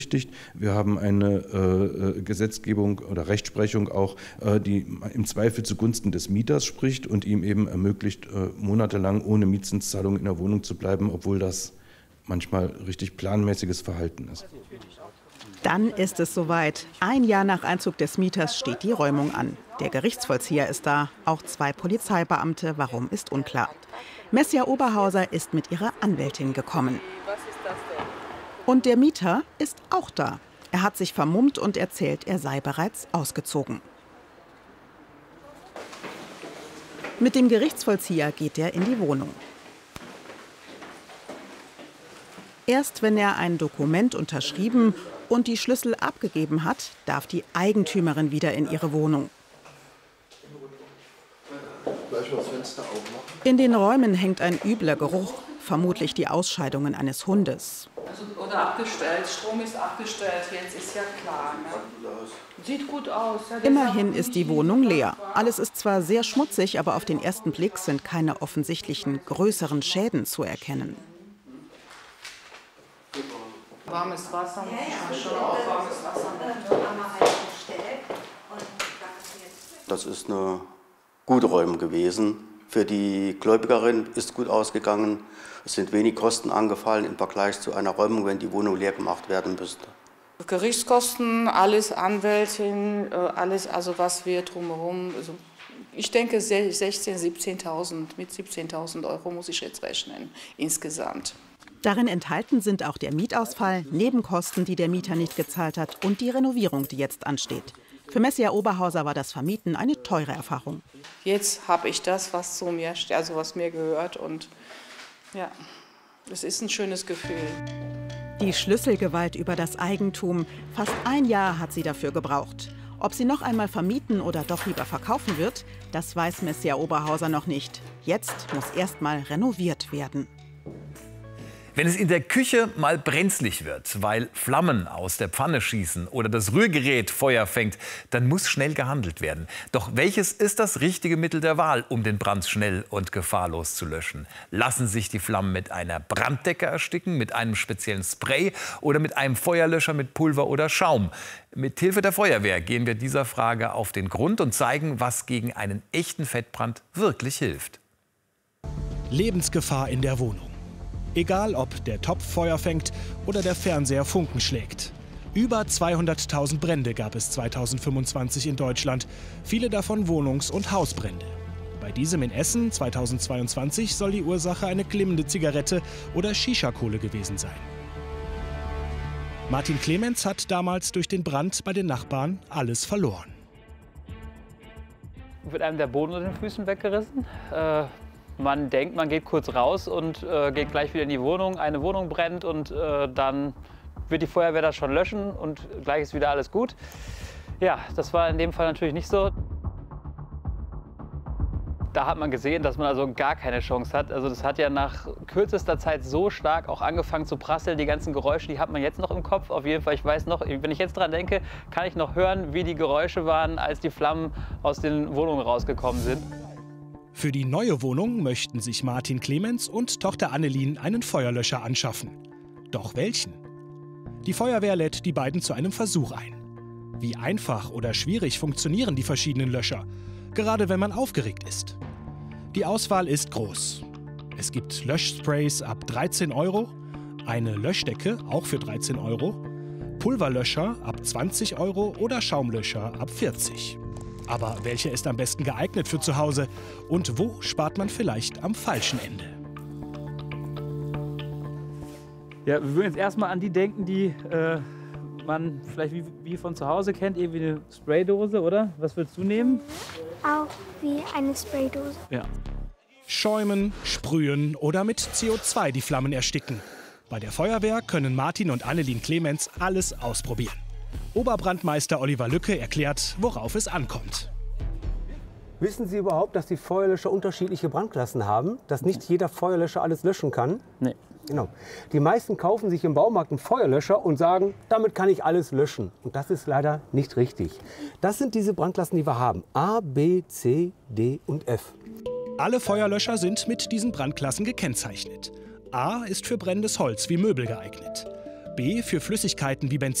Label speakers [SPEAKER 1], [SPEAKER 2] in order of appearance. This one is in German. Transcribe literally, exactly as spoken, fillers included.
[SPEAKER 1] Wir haben eine äh, Gesetzgebung oder Rechtsprechung auch, äh, die im Zweifel zugunsten des Mieters spricht und ihm eben ermöglicht, äh, monatelang ohne Mietzinszahlung in der Wohnung zu bleiben, obwohl das manchmal richtig planmäßiges Verhalten ist.
[SPEAKER 2] Dann ist es soweit. Ein Jahr nach Einzug des Mieters steht die Räumung an. Der Gerichtsvollzieher ist da, auch zwei Polizeibeamte. Warum, ist unklar. Messia Oberhauser ist mit ihrer Anwältin gekommen. Und der Mieter ist auch da. Er hat sich vermummt und erzählt, er sei bereits ausgezogen. Mit dem Gerichtsvollzieher geht er in die Wohnung. Erst wenn er ein Dokument unterschrieben und die Schlüssel abgegeben hat, darf die Eigentümerin wieder in ihre Wohnung. In den Räumen hängt ein übler Geruch, vermutlich die Ausscheidungen eines Hundes.
[SPEAKER 3] Also, oder abgestellt, Strom ist abgestellt, jetzt ist ja klar. Ne? Sieht gut aus. Ja,
[SPEAKER 2] immerhin ist die Wohnung leer. Alles ist zwar sehr schmutzig, aber auf den ersten Blick sind keine offensichtlichen größeren Schäden zu erkennen.
[SPEAKER 3] Warmes Wasser, schon auf warmes Wasser.
[SPEAKER 4] Das ist eine gute Räumung gewesen. Für die Gläubigerin ist gut ausgegangen. Es sind wenig Kosten angefallen im Vergleich zu einer Räumung, wenn die Wohnung leer gemacht werden müsste.
[SPEAKER 3] Gerichtskosten, alles Anwältin, alles, also was wir drumherum. Also ich denke sechzehntausend, siebzehntausend, mit siebzehntausend Euro muss ich jetzt rechnen insgesamt.
[SPEAKER 2] Darin enthalten sind auch der Mietausfall, Nebenkosten, die der Mieter nicht gezahlt hat, und die Renovierung, die jetzt ansteht. Für Messia Oberhauser war das Vermieten eine teure Erfahrung.
[SPEAKER 3] Jetzt habe ich das, was zu mir, also was mir gehört, und ja, es ist ein schönes Gefühl.
[SPEAKER 2] Die Schlüsselgewalt über das Eigentum. Fast ein Jahr hat sie dafür gebraucht. Ob sie noch einmal vermieten oder doch lieber verkaufen wird, das weiß Messia Oberhauser noch nicht. Jetzt muss erst mal renoviert werden.
[SPEAKER 5] Wenn es in der Küche mal brenzlig wird, weil Flammen aus der Pfanne schießen oder das Rührgerät Feuer fängt, dann muss schnell gehandelt werden. Doch welches ist das richtige Mittel der Wahl, um den Brand schnell und gefahrlos zu löschen? Lassen sich die Flammen mit einer Branddecke ersticken, mit einem speziellen Spray oder mit einem Feuerlöscher mit Pulver oder Schaum? Mit Hilfe der Feuerwehr gehen wir dieser Frage auf den Grund und zeigen, was gegen einen echten Fettbrand wirklich hilft.
[SPEAKER 6] Lebensgefahr in der Wohnung. Egal, ob der Topf Feuer fängt oder der Fernseher Funken schlägt. Über zweihunderttausend Brände gab es zweitausendfünfundzwanzig in Deutschland, viele davon Wohnungs- und Hausbrände. Bei diesem in Essen zweitausendzweiundzwanzig soll die Ursache eine glimmende Zigarette oder Shisha-Kohle gewesen sein. Martin Clemens hat damals durch den Brand bei den Nachbarn alles verloren.
[SPEAKER 7] Wird einem der Boden unter den Füßen weggerissen. Äh Man denkt, man geht kurz raus und äh, geht gleich wieder in die Wohnung. Eine Wohnung brennt und äh, dann wird die Feuerwehr das schon löschen und gleich ist wieder alles gut. Ja, das war in dem Fall natürlich nicht so. Da hat man gesehen, dass man also gar keine Chance hat. Also das hat ja nach kürzester Zeit so stark auch angefangen zu prasseln. Die ganzen Geräusche, die hat man jetzt noch im Kopf. Auf jeden Fall, ich weiß noch, wenn ich jetzt dran denke, kann ich noch hören, wie die Geräusche waren, als die Flammen aus den Wohnungen rausgekommen sind.
[SPEAKER 6] Für die neue Wohnung möchten sich Martin Clemens und Tochter Annelien einen Feuerlöscher anschaffen. Doch welchen? Die Feuerwehr lädt die beiden zu einem Versuch ein. Wie einfach oder schwierig funktionieren die verschiedenen Löscher, gerade wenn man aufgeregt ist. Die Auswahl ist groß. Es gibt Löschsprays ab dreizehn Euro, eine Löschdecke auch für dreizehn Euro, Pulverlöscher ab zwanzig Euro oder Schaumlöscher ab vierzig. Aber welcher ist am besten geeignet für zu Hause und wo spart man vielleicht am falschen Ende?
[SPEAKER 7] Ja, wir würden jetzt erstmal an die denken, die äh, man vielleicht wie, wie von zu Hause kennt, irgendwie eine Spraydose, oder? Was würdest du nehmen?
[SPEAKER 8] Auch wie eine Spraydose.
[SPEAKER 7] Ja.
[SPEAKER 6] Schäumen, sprühen oder mit C O zwei die Flammen ersticken. Bei der Feuerwehr können Martin und Annelien Clemens alles ausprobieren. Oberbrandmeister Oliver Lücke erklärt, worauf es ankommt.
[SPEAKER 9] Wissen Sie überhaupt, dass die Feuerlöscher unterschiedliche Brandklassen haben? Dass nicht jeder Feuerlöscher alles löschen kann?
[SPEAKER 7] Nee.
[SPEAKER 9] Genau. Die meisten kaufen sich im Baumarkt einen Feuerlöscher und sagen, damit kann ich alles löschen. Und das ist leider nicht richtig. Das sind diese Brandklassen, die wir haben. A, B, C, D und F.
[SPEAKER 6] Alle Feuerlöscher sind mit diesen Brandklassen gekennzeichnet. A ist für brennendes Holz wie Möbel geeignet. B für Flüssigkeiten wie Benzin